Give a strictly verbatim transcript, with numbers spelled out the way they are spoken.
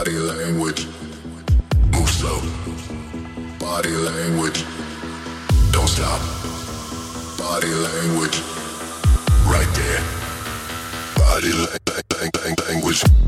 Body language. Move slow. Body language. Don't stop. Body language. Right there. Body lang- lang- lang- language.